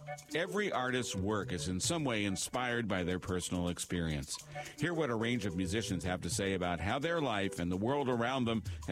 Every artist's work is in some way inspired by their personal experience. Hear what a range of musicians have to say about how their life and the world around them